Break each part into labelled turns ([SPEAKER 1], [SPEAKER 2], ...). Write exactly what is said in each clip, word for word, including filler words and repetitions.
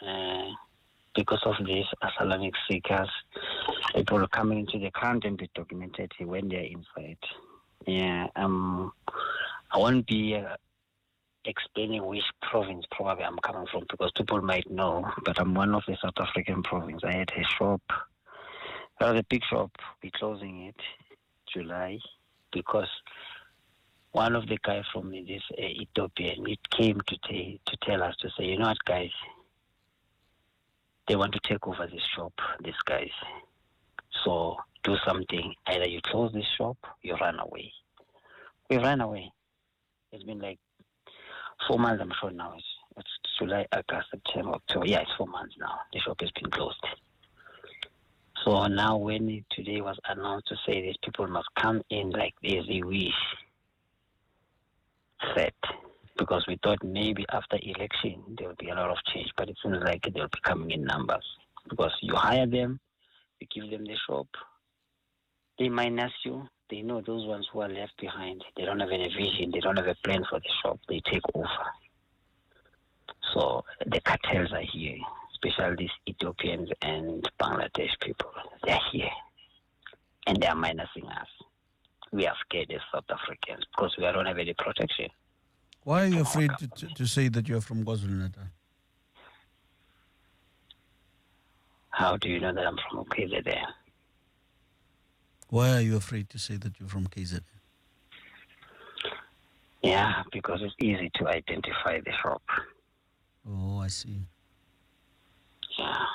[SPEAKER 1] uh, because of these asylum seekers, people coming into the country and be documented when they're inside. Yeah, um, I won't be uh, explaining which province probably I'm coming from because people might know, but I'm one of the South African province. I had a shop, uh, the big shop, we're closing it July because one of the guys from this uh, Ethiopian, it came to, t- to tell us to say, you know what, guys, they want to take over this shop, these guys. So do something. Either you close this shop, you run away. We ran away. It's been like four months, I'm sure now. It's, it's July, August, September, October. Yeah, it's four months now. The shop has been closed. So now when it today was announced to say these people must come in like there's a wish set, because we thought maybe after election there will be a lot of change, but it seems like they'll be coming in numbers because you hire them, you give them the shop, they minus you. They know those ones who are left behind, they don't have any vision, they don't have a plan for the shop, they take over. So the cartels are here, especially these Ethiopians and Bangladesh people. They're here and they are minusing us. We are scared as South Africans because we don't have any protection.
[SPEAKER 2] Why are you afraid to, to, to say that you're from KwaZulu-Natal?
[SPEAKER 1] How do you know that I'm from K Z N?
[SPEAKER 2] Why are you afraid to say that you're from K Z N?
[SPEAKER 1] Yeah, because it's easy to identify the shop.
[SPEAKER 2] Oh, I see.
[SPEAKER 1] Yeah.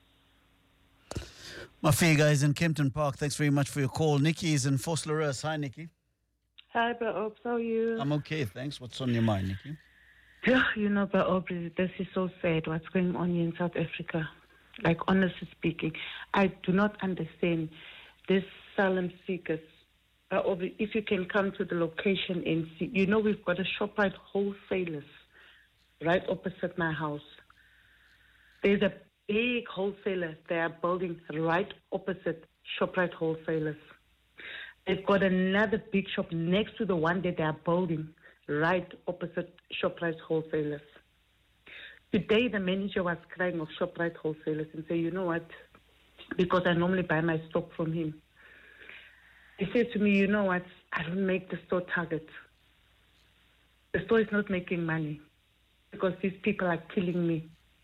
[SPEAKER 2] Mafika is in Kempton Park. Thanks very much for your call. Nikki is in Vosloorus. Hi, Nikki.
[SPEAKER 3] Hi, Bro Ops. How are you?
[SPEAKER 2] I'm okay, thanks. What's on your mind, Nikki?
[SPEAKER 3] Yeah, you know, Bro Ops, this is so sad what's going on here in South Africa. Like, honestly speaking, I do not understand this asylum seekers. Uh, if you can come to the location and see, you know, we've got a ShopRite wholesalers right opposite my house. There's a big wholesaler they are building right opposite ShopRite wholesalers. They've got another big shop next to the one that they are building right opposite ShopRite wholesalers. Today, the manager was crying of ShopRite wholesalers and say, you know what, because I normally buy my stock from him. He said to me, you know what, I don't make the store target. The store is not making money because these people are killing me.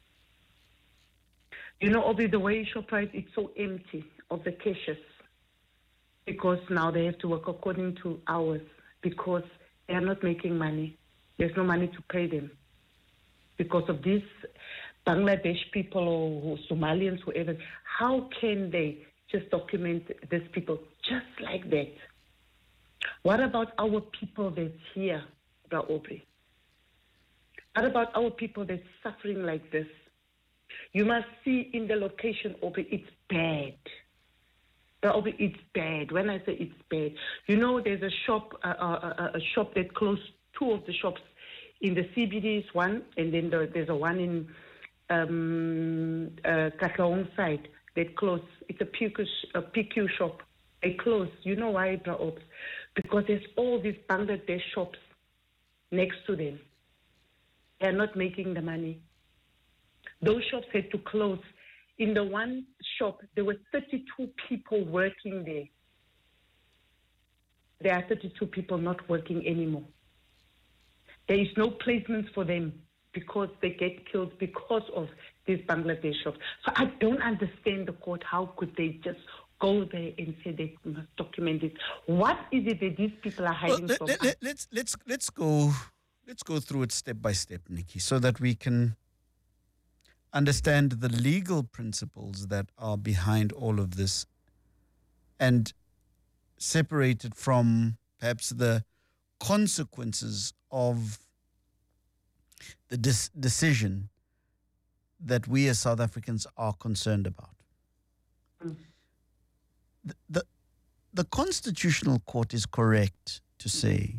[SPEAKER 3] You know, obviously the way ShopRite, it's so empty of the cashiers because now they have to work according to hours because they are not making money. There's no money to pay them because of these Bangladesh people or Somalians, whoever. How can they just document these people just like that? What about our people that's here, Bra Aubrey? What about our people that's suffering like this? You must see in the location, Aubrey, it's bad. Bra Aubrey, it's bad. When I say it's bad, you know, there's a shop, uh, uh, a shop that closed, two of the shops in the C B D is one, and then the, there's a one in um, uh, Kahlaong side that closed. It's a P Q, a P Q shop. They closed. You know why, Bra Ops? Because there's all these Bangladesh shops next to them. They're not making the money. Those shops had to close. In the one shop, there were thirty-two people working there. There are thirty-two people not working anymore. There is no placements for them because they get killed because of these Bangladesh shops. So I don't understand the court. How could they just go there and say they must document it? What is it that these people are hiding
[SPEAKER 2] well,
[SPEAKER 3] from?
[SPEAKER 2] Let, let, let's let's let's go let's go through it step by step, Nikki, so that we can understand the legal principles that are behind all of this and separate it from perhaps the consequences of the dis- decision that we as South Africans are concerned about.
[SPEAKER 3] Mm.
[SPEAKER 2] The, the, the Constitutional Court is correct to say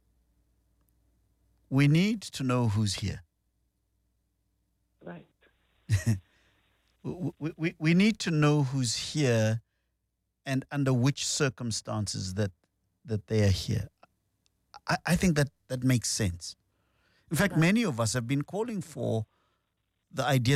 [SPEAKER 2] we need to know who's here.
[SPEAKER 3] Right.
[SPEAKER 2] we, we, we need to know who's here and under which circumstances that that they are here. I, I think that, that makes sense. In fact,
[SPEAKER 3] Right.
[SPEAKER 2] many of us have been calling for the idea